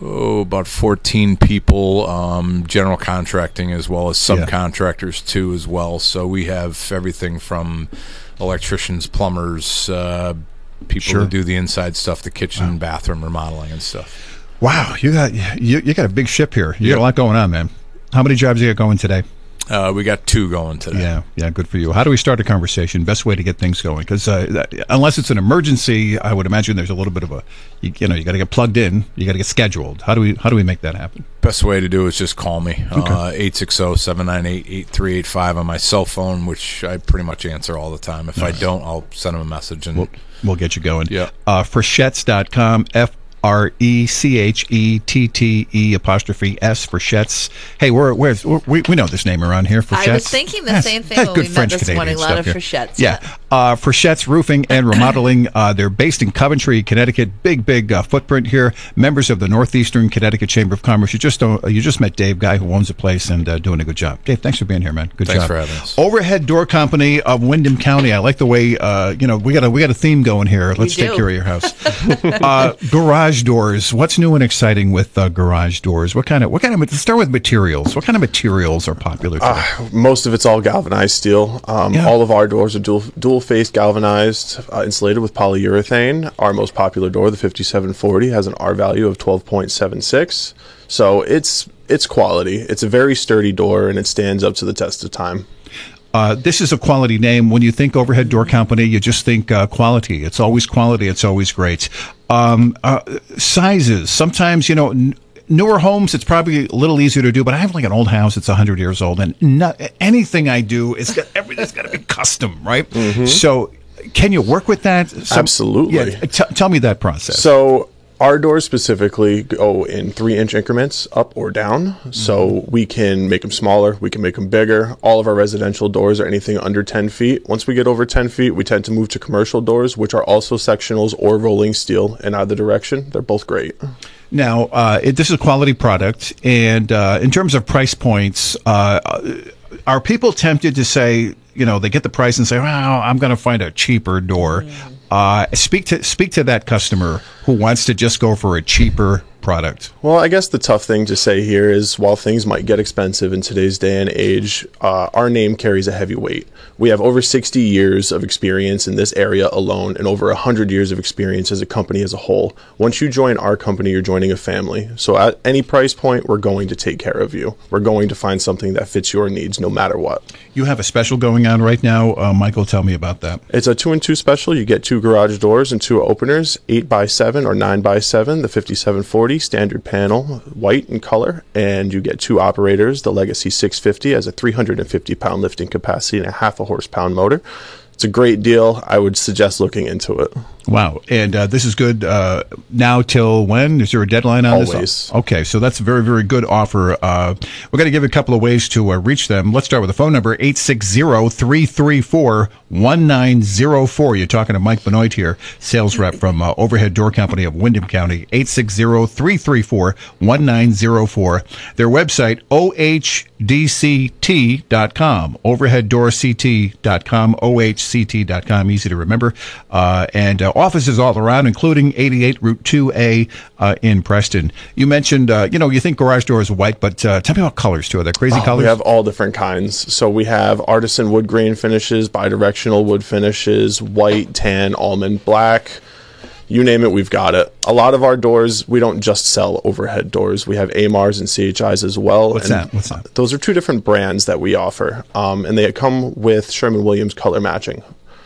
[SPEAKER 22] oh, about fourteen people, um, general contracting as well as subcontractors too as well. So we have everything from electricians, plumbers, uh, people
[SPEAKER 2] Sure.
[SPEAKER 22] who do the inside stuff, the kitchen, bathroom remodeling and stuff.
[SPEAKER 2] Wow, you got you, you got a big ship here. You
[SPEAKER 22] Yep.
[SPEAKER 2] got a lot going on, man. How many jobs you got going today?
[SPEAKER 22] Uh, we got two going today.
[SPEAKER 2] Yeah, yeah, good for you. How do we start a conversation? Best way to get things going? Because uh, that- unless it's an emergency, I would imagine there's a little bit of a, you, you know, you got to get plugged in, you got to get scheduled. How do we how do we make that happen?
[SPEAKER 22] Best way to do is just call me.
[SPEAKER 2] Okay.
[SPEAKER 22] Uh, eight six zero, seven nine eight, eight three eight five on my cell phone, which I pretty much answer all the time. If I
[SPEAKER 2] Nice.
[SPEAKER 22] don't, I'll send them a message. And
[SPEAKER 2] We'll, we'll get you going.
[SPEAKER 22] Yeah.
[SPEAKER 2] Uh, Frechettes dot com, F R E C H E T T E apostrophe S, Frechettes. Hey, we're, where's, we're, we we know this name around here, Frechettes.
[SPEAKER 21] I was thinking the
[SPEAKER 2] Yes,
[SPEAKER 21] same thing
[SPEAKER 2] that's
[SPEAKER 21] when
[SPEAKER 2] good
[SPEAKER 21] we met
[SPEAKER 2] French
[SPEAKER 21] this
[SPEAKER 2] Canadian
[SPEAKER 21] morning. A lot
[SPEAKER 2] stuff
[SPEAKER 21] of
[SPEAKER 2] here.
[SPEAKER 21] Frechettes.
[SPEAKER 2] Yeah. Uh, Frechettes Roofing and Remodeling. Uh, they're based in Coventry, Connecticut. Big, big uh, footprint here. Members of the Northeastern Connecticut Chamber of Commerce. You just don't, you just met Dave, guy who owns the place and uh, doing a good job. Dave, thanks for being here, man. Good
[SPEAKER 22] Thanks
[SPEAKER 2] job.
[SPEAKER 22] for having us.
[SPEAKER 2] Overhead Door Company of Windham County. I like the way uh, you know we got a we got a theme going here. Let's take
[SPEAKER 21] do.
[SPEAKER 2] care of your house. uh, garage doors. What's new and exciting with uh, garage doors? What kind of what kind of let's start with materials. What kind of materials are popular today?
[SPEAKER 1] Uh, most of it's all galvanized steel. Um,
[SPEAKER 2] Yeah.
[SPEAKER 1] All of our doors are dual dual face galvanized, uh, insulated with polyurethane. Our most popular door, the fifty-seven forty, has an R value of twelve point seven six. So it's it's quality. It's a very sturdy door, and it stands up to the test of time.
[SPEAKER 2] Uh, this is a quality name. When you think Overhead Door Company, you just think uh, quality. It's always quality. It's always great. Um, uh, sizes. Sometimes, you know, n- newer homes, it's probably a little easier to do, but I have like an old house that's one hundred years old, and not, anything I do, is got, everything's got to be custom, right? So can you work with that? Some-
[SPEAKER 1] Absolutely.
[SPEAKER 2] Yeah, t- tell me that process.
[SPEAKER 1] So our doors specifically go in three inch increments up or down. So we can make them smaller, we can make them bigger. All of our residential doors are anything under ten feet. Once we get over ten feet, we tend to move to commercial doors, which are also sectionals or rolling steel in either direction. They're both great.
[SPEAKER 2] Now, uh, it, this is a quality product, and uh, in terms of price points, uh, are people tempted to say, you know, they get the price and say, "Well, I'm going to find a cheaper door." Uh, speak to speak to that customer who wants to just go for a cheaper product.
[SPEAKER 1] Well, I guess the tough thing to say here is while things might get expensive in today's day and age, uh, our name carries a heavy weight. We have over sixty years of experience in this area alone and over one hundred years of experience as a company as a whole. Once you join our company, you're joining a family. So at any price point, we're going to take care of you. We're going to find something that fits your needs no matter what.
[SPEAKER 2] You have a special going on right now. Uh, Michael, tell me about that.
[SPEAKER 1] It's a two and two special. You get two garage doors and two openers, eight by seven or nine by seven, the fifty-seven forty standard panel, white in color, and you get two operators. The Legacy six fifty has a three hundred fifty pound lifting capacity and a half a horsepower motor. It's a great deal. I would suggest looking into it.
[SPEAKER 2] Wow. And uh, this is good uh, now till when? Is there a deadline on
[SPEAKER 1] Always.
[SPEAKER 2] this? Okay, so that's a very, very good offer. Uh, we're going to give you a couple of ways to uh, reach them. Let's start with the phone number, eight six zero, three three four, one nine zero four. You're talking to Mike Benoit here, sales rep from uh, Overhead Door Company of Windham County, eight six zero, three three four, one nine zero four. Their website, O H D C T dot com, overhead door c t dot com, O H C T dot com, easy to remember. Uh, and uh, offices all around, including eighty-eight Route two A uh, in Preston. You mentioned, uh, you know, you think garage doors are white, but uh, tell me about colors too. Are there crazy
[SPEAKER 1] Oh,
[SPEAKER 2] colors?
[SPEAKER 1] We have all different kinds. So we have artisan wood grain finishes, bidirectional wood finishes, white, tan, almond, black. You name it, we've got it. A lot of our doors, we don't just sell overhead doors. We have A M Rs and C H Is as well.
[SPEAKER 2] What's
[SPEAKER 1] and
[SPEAKER 2] that? What's that?
[SPEAKER 1] Those are two different brands that we offer, um, and they come with Sherwin-Williams color matching.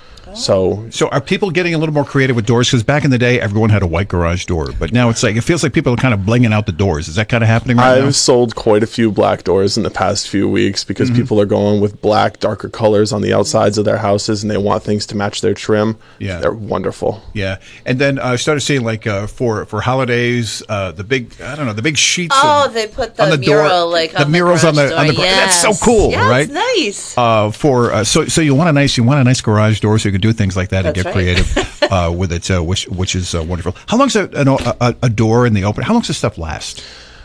[SPEAKER 1] So,
[SPEAKER 2] so are people getting a little more creative with doors? Because back in the day, everyone had a white garage door, but now it's like it feels like people are kind of blinging out the doors. Is that kind of happening right
[SPEAKER 1] I've
[SPEAKER 2] now?
[SPEAKER 1] sold quite a few black doors in the past few weeks because
[SPEAKER 2] Mhm.
[SPEAKER 1] people are going with black, darker colors on the outsides of their houses, and they want things to match their trim.
[SPEAKER 2] Yeah.
[SPEAKER 1] They're wonderful.
[SPEAKER 2] Yeah, and then I uh, started seeing like uh, for for holidays, uh, the big I don't know the big sheets.
[SPEAKER 21] Oh,
[SPEAKER 2] of,
[SPEAKER 21] they put the,
[SPEAKER 2] on the
[SPEAKER 21] mural
[SPEAKER 2] door,
[SPEAKER 21] like
[SPEAKER 2] the
[SPEAKER 21] on
[SPEAKER 2] murals
[SPEAKER 21] the
[SPEAKER 2] on the
[SPEAKER 21] garage
[SPEAKER 2] on the
[SPEAKER 21] door.
[SPEAKER 2] gra- that's so
[SPEAKER 21] Yes.
[SPEAKER 2] cool,
[SPEAKER 21] Yeah,
[SPEAKER 2] right?
[SPEAKER 21] it's nice.
[SPEAKER 2] Uh, for uh, so so you want a nice you want a nice garage door so you can do things like that and
[SPEAKER 21] That's
[SPEAKER 2] get
[SPEAKER 21] right.
[SPEAKER 2] creative uh, with it, uh, which which is uh, wonderful. How long's a, an o- a a door in the open? How long does this stuff last?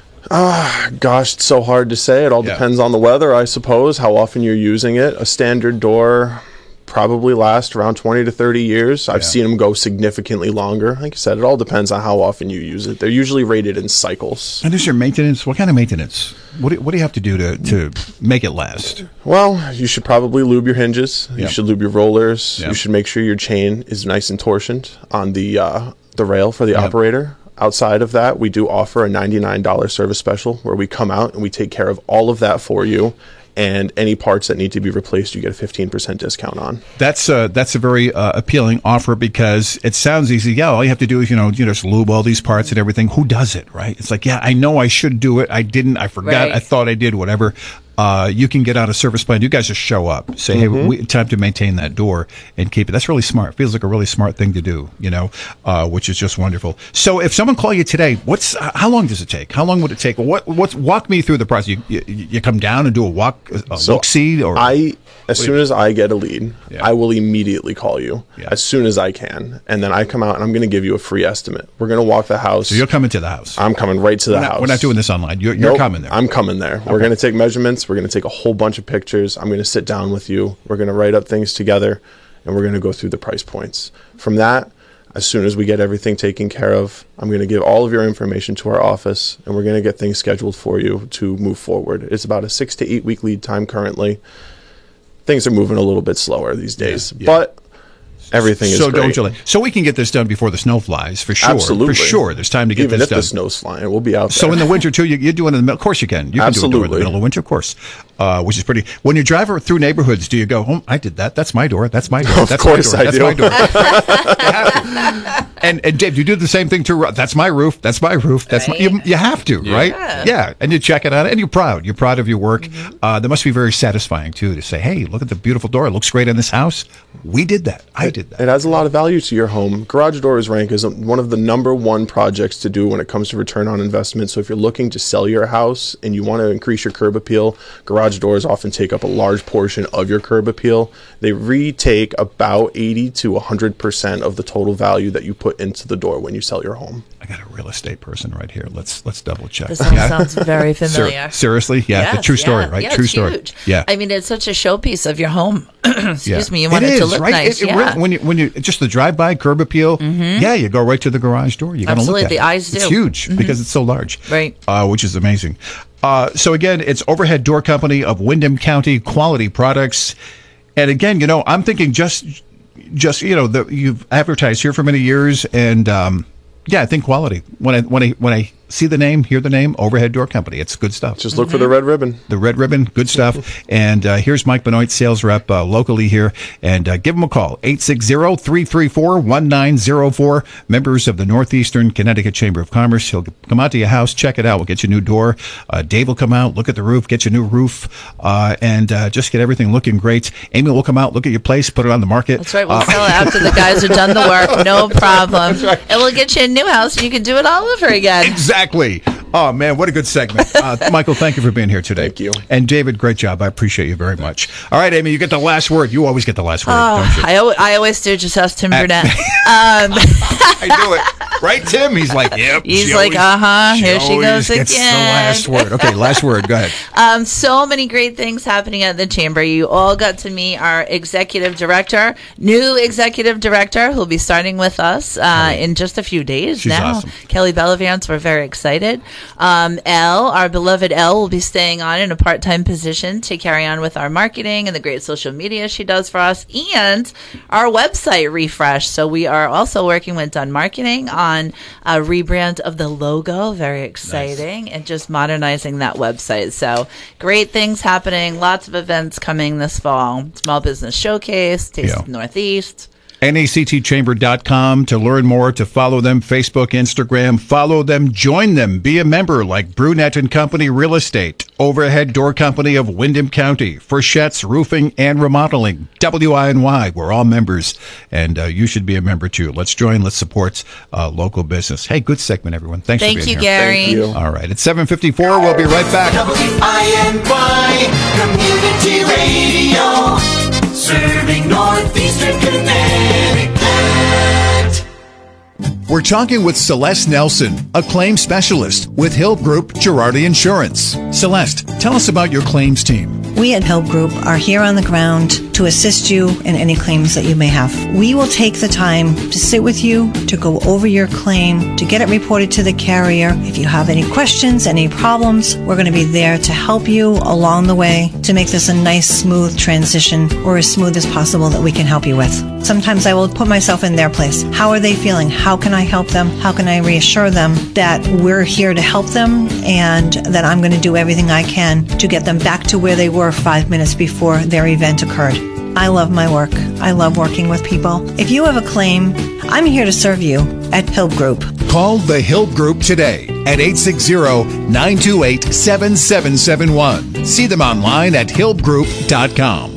[SPEAKER 1] Ah, gosh, it's so hard to say. It all
[SPEAKER 2] Yeah.
[SPEAKER 1] depends on the weather, I suppose, how often you're using it. A standard door, probably last around twenty to thirty years. I've
[SPEAKER 2] Yeah.
[SPEAKER 1] seen them go significantly longer. Like I said, it all depends on how often you use it. They're usually rated in cycles.
[SPEAKER 2] And is your maintenance? What kind of maintenance? What do, what do you have to do to, to make it last?
[SPEAKER 1] Well, you should probably lube your hinges. You
[SPEAKER 2] Yeah.
[SPEAKER 1] should lube your rollers.
[SPEAKER 2] Yeah.
[SPEAKER 1] You should make sure your chain is nice and torsioned on the uh, the rail for the
[SPEAKER 2] Yeah.
[SPEAKER 1] operator. Outside of that, we do offer a ninety-nine dollars service special where we come out and we take care of all of that for you. And any parts that need to be replaced, you get a fifteen percent discount on.
[SPEAKER 2] That's a, that's a very uh, appealing offer because it sounds easy. Yeah, all you have to do is, you know, you just lube all these parts and everything. Who does it, right? It's like, yeah, I know I should do it. I didn't. I forgot.
[SPEAKER 21] Right.
[SPEAKER 2] I thought I did, whatever. Uh, you can get on a service plan. You guys just show up, say, hey,
[SPEAKER 1] Mhm.
[SPEAKER 2] we, time to maintain that door and keep it. That's really smart. Feels like a really smart thing to do, you know, uh, which is just wonderful. So if someone call you today, what's, how long does it take? How long would it take? What, what's, walk me through the process. You, you, you come down and do a walk, a
[SPEAKER 1] So
[SPEAKER 2] look see, or
[SPEAKER 1] I, as
[SPEAKER 2] What do
[SPEAKER 1] soon
[SPEAKER 2] you-
[SPEAKER 1] as I get a lead,
[SPEAKER 2] Yeah.
[SPEAKER 1] I will immediately call you
[SPEAKER 2] Yeah.
[SPEAKER 1] as soon as I can, and then I come out and I'm going to give you a free estimate. We're going to walk the house.
[SPEAKER 2] So you're coming to the house.
[SPEAKER 1] I'm coming right to the
[SPEAKER 2] We're not,
[SPEAKER 1] house.
[SPEAKER 2] we're not doing this online. You're, you're
[SPEAKER 1] Nope,
[SPEAKER 2] coming there.
[SPEAKER 1] I'm coming there. We're
[SPEAKER 2] Okay.
[SPEAKER 1] going to take measurements. We're going to take a whole bunch of pictures. I'm going to sit down with you. We're going to write up things together, and we're going to go through the price points. From that, as soon as we get everything taken care of, I'm going to give all of your information to our office, and we're going to get things scheduled for you to move forward. It's about a six to eight week lead time currently. Things are moving a little bit slower these days,
[SPEAKER 2] yeah.
[SPEAKER 1] but everything is
[SPEAKER 2] so
[SPEAKER 1] great.
[SPEAKER 2] don't you? Like, so we can get this done before the snow flies for sure.
[SPEAKER 1] Absolutely.
[SPEAKER 2] For sure, there's time to get
[SPEAKER 1] Even
[SPEAKER 2] this
[SPEAKER 1] if
[SPEAKER 2] done.
[SPEAKER 1] the snow's flying, we'll be out there.
[SPEAKER 2] So in the winter too, you, you do it in the middle. Of course you can. You can do it in
[SPEAKER 1] Absolutely.
[SPEAKER 2] the middle of winter, of course, uh, which is pretty. When you drive through neighborhoods, do you go, "Oh, I did that. That's my door. That's my door.
[SPEAKER 1] Of
[SPEAKER 2] That's
[SPEAKER 1] course
[SPEAKER 2] my door.
[SPEAKER 1] I
[SPEAKER 2] That's
[SPEAKER 1] do.
[SPEAKER 2] my door." And, and Dave, you do the same thing too. That's my roof. That's my roof. That's my, you, you have to,
[SPEAKER 22] Yeah.
[SPEAKER 2] right?
[SPEAKER 21] Yeah.
[SPEAKER 2] Yeah. And you check it out, and you're proud. You're proud of your work. Uh, that must be very satisfying too to say, "Hey, look at the beautiful door. It looks great in this house. We did that. I did that."
[SPEAKER 1] It adds a lot of value to your home. Garage doors rank as one of the number one projects to do when it comes to return on investment. So if you're looking to sell your house and you want to increase your curb appeal, garage doors often take up a large portion of your curb appeal. They retake about eighty to one hundred percent of the total value that you put into the door when you sell your home.
[SPEAKER 2] I got a real estate person right here. Let's let's double check.
[SPEAKER 21] This all sounds very familiar.
[SPEAKER 2] Ser- seriously, yeah, the
[SPEAKER 21] Yes,
[SPEAKER 2] true story,
[SPEAKER 21] yeah,
[SPEAKER 2] right?
[SPEAKER 21] yeah,
[SPEAKER 2] True
[SPEAKER 21] it's
[SPEAKER 2] story.
[SPEAKER 21] huge.
[SPEAKER 2] Yeah.
[SPEAKER 21] I mean, it's such a showpiece of your home. Excuse
[SPEAKER 2] Yeah.
[SPEAKER 21] me. You want it,
[SPEAKER 2] it
[SPEAKER 21] to
[SPEAKER 2] is,
[SPEAKER 21] look
[SPEAKER 2] right?
[SPEAKER 21] nice.
[SPEAKER 2] It- it
[SPEAKER 21] yeah.
[SPEAKER 2] really- when you when you just the drive by curb appeal, yeah, you go right to the garage door. You got to look
[SPEAKER 21] Absolutely,
[SPEAKER 2] at
[SPEAKER 21] the
[SPEAKER 2] it.
[SPEAKER 21] eyes
[SPEAKER 2] It's
[SPEAKER 21] do.
[SPEAKER 2] huge
[SPEAKER 21] Mhm.
[SPEAKER 2] because it's so large,
[SPEAKER 21] Right.
[SPEAKER 2] Uh, which is amazing. Uh, so again, it's Overhead Door Company of Windham County, quality products. And again, you know, I'm thinking just just you know, the, you've advertised here for many years, and um, yeah, I think quality. When I when I when I see the name, hear the name, Overhead Door Company, it's good stuff.
[SPEAKER 1] Just look for the red ribbon.
[SPEAKER 2] The red ribbon, good stuff. And uh, here's Mike Benoit, sales rep uh, locally here. And uh, give him a call, eight six zero, three three four, one nine zero four. Members of the Northeastern Connecticut Chamber of Commerce. He'll come out to your house, check it out. We'll get you a new door. Uh, Dave will come out, look at the roof, get you a new roof, uh, and uh, just get everything looking great. Amy will come out, look at your place, put it on the market.
[SPEAKER 21] That's right. We'll
[SPEAKER 2] Uh,
[SPEAKER 21] sell it after the guys have done the work. No problem. And we'll get you a new house and you can do it all over again.
[SPEAKER 2] Exactly. Oh, man, what a good segment. Uh, Michael, thank you for being here today. Thank you. And David, great job. I appreciate you very much. All right, Amy, you get the last word. You always get the last word,
[SPEAKER 21] Oh,
[SPEAKER 2] don't you?
[SPEAKER 21] I, al- I always do. Just ask Tim
[SPEAKER 2] Uh,
[SPEAKER 21] Burnett. um,
[SPEAKER 2] I do it. Right, Tim? He's like, yep.
[SPEAKER 21] He's
[SPEAKER 2] she
[SPEAKER 21] like,
[SPEAKER 2] always-
[SPEAKER 21] uh-huh, here she
[SPEAKER 2] always
[SPEAKER 21] goes
[SPEAKER 2] gets
[SPEAKER 21] again.
[SPEAKER 2] the last word. Okay, last word. Go ahead.
[SPEAKER 21] Um, so many great things happening at the chamber. You all got to meet our executive director, new executive director, who'll be starting with us uh, in just a few days
[SPEAKER 2] She's
[SPEAKER 21] now.
[SPEAKER 2] awesome.
[SPEAKER 21] Kelly Bellavance, we're very excited. Um, Elle, our beloved Elle, will be staying on in a part-time position to carry on with our marketing and the great social media she does for us, and our website refresh. So we are also working with Done Marketing on a rebrand of the logo. Very exciting. And just modernizing that website. So great things happening. Lots of events coming this fall. Small Business Showcase, Taste
[SPEAKER 2] Yeah.
[SPEAKER 21] of Northeast.
[SPEAKER 2] N A C T chamber dot com to learn more, to follow them, Facebook, Instagram, follow them, join them, be a member like Brunette and Company Real Estate, Overhead Door Company of Windham County, Freshette's Roofing and Remodeling, W I N Y. We're all members, and uh, you should be a member too. Let's join, let's support uh, local business. Hey, good segment, everyone. Thanks
[SPEAKER 21] Thank
[SPEAKER 2] for being
[SPEAKER 21] you,
[SPEAKER 2] here.
[SPEAKER 21] Gary. Thank you.
[SPEAKER 2] All right, it's seven fifty-four. We'll be right back.
[SPEAKER 5] W I N Y Community Radio, serving Northeastern Connecticut.
[SPEAKER 9] We're talking with Celeste Nelson, a claims specialist with Hill Group Girardi Insurance.
[SPEAKER 2] Celeste, tell us about your claims team.
[SPEAKER 3] We at Help Group are here on the ground to to assist you in any claims that you may have. We will take the time to sit with you, to go over your claim, to get it reported to the carrier. If you have any questions, any problems, we're going to be there to help you along the way to make this a nice, smooth transition, or as smooth as possible that we can help you with. Sometimes I will put myself in their place. How are they feeling? How can I help them? How can I reassure them that we're here to help them and that I'm going to do everything I can to get them back to where they were five minutes before their event occurred. I love my work. I love working with people. If you have a claim, I'm here to serve you at Hill Group.
[SPEAKER 9] Call the Hill Group today at eight six zero, nine two eight, seven seven seven one. See them online at hill group dot com.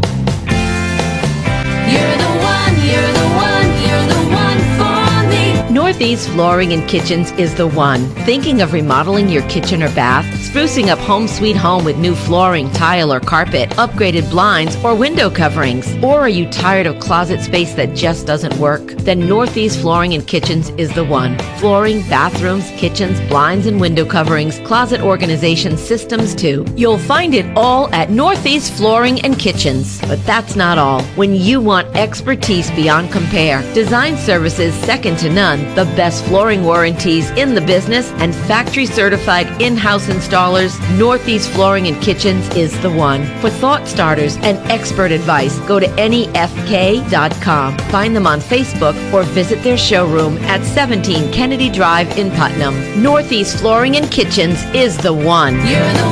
[SPEAKER 8] You're the one, you're the one, you're the one for me. Northeast Flooring and Kitchens is the one. Thinking of remodeling your kitchen or bath? Sprucing up home sweet home with new flooring, tile, or carpet, upgraded blinds, or window coverings? Or are you tired of closet space that just doesn't work? Then Northeast Flooring and Kitchens is the one. Flooring, bathrooms, kitchens, blinds and window coverings, closet organization systems too. You'll find it all at Northeast Flooring and Kitchens. But that's not all. When you want expertise beyond compare, design services second to none, the best flooring warranties in the business, and factory certified in-house installers, Northeast Flooring and Kitchens is the one. For thought starters and expert advice, go to N E F K dot com. Find them on Facebook or visit their showroom at seventeen Kennedy Drive in Putnam. Northeast Flooring and Kitchens is the one.
[SPEAKER 5] You're the